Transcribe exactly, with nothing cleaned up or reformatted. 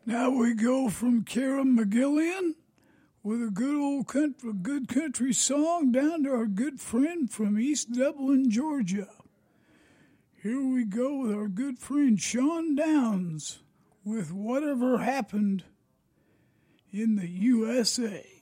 Now we go from Karen McGillian with a good old country, good country song down to our good friend from East Dublin, Georgia. Here we go with our good friend Sean Downs with Whatever Happened in the U S A.